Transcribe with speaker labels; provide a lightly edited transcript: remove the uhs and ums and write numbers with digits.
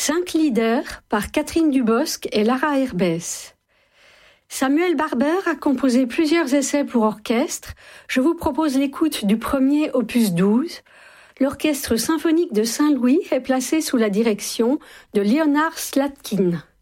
Speaker 1: 5 leaders par Catherine Dubosc et Lara Herbès. Samuel Barber a composé plusieurs essais pour orchestre. Je vous propose l'écoute du premier opus 12. L'Orchestre symphonique de Saint-Louis est placé sous la direction de Leonard Slatkin.